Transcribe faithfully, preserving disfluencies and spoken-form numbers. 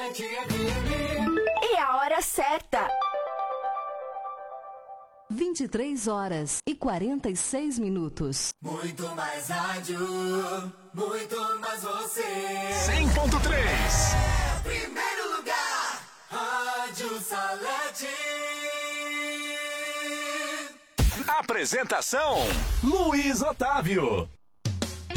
E a hora certa. vinte e três horas e quarenta e seis minutos. Muito mais rádio, muito mais você. cem ponto três. É primeiro lugar, Rádio Salete. Apresentação: Luiz Otávio.